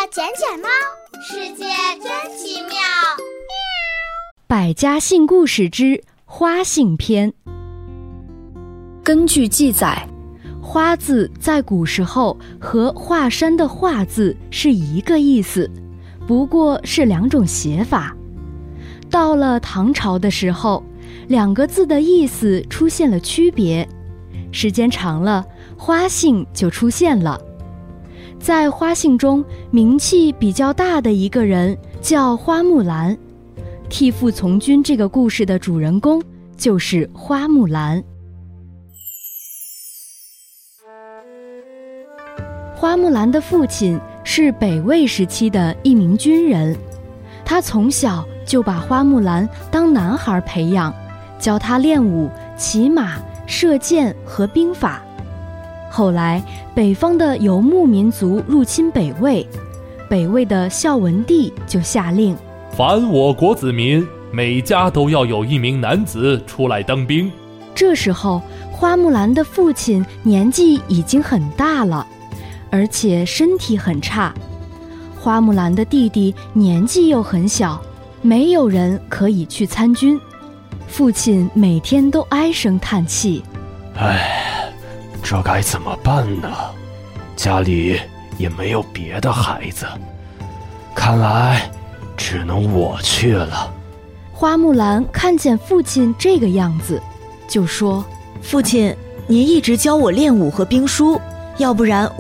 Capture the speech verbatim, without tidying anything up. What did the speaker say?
捡捡猫，世界真奇妙。 百家姓故事之花姓篇。根据记载，花字在古时候和华山的华字是一个意思，不过是两种写法。到了唐朝的时候，两个字的意思出现了区别，时间长了，花姓就出现了。在花姓中，名气比较大的一个人叫花木兰，替父从军这个故事的主人公就是花木兰。花木兰的父亲是北魏时期的一名军人，他从小就把花木兰当男孩培养，教他练武、骑马、射箭和兵法。后来北方的游牧民族入侵北魏，北魏的孝文帝就下令， 凡我国子民，每家都要有一名男子出来当兵。 这时候花木兰的父亲年纪已经很大了，而且身体很差，花木兰的弟弟年纪又很小，没有人可以去参军。父亲每天都唉声叹气， 唉，这该怎么办呢？家里也没有别的孩子，看来只能我去了。 花木兰看见父亲这个样子，就说： 父亲，您一直教我练武和兵书，要不然